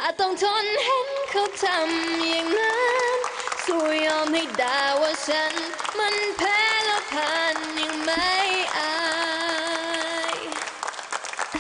ถ้าต้องทนเห็นเขาทำอย่างนั้นสู้ยอมให้ด่าว่าฉัน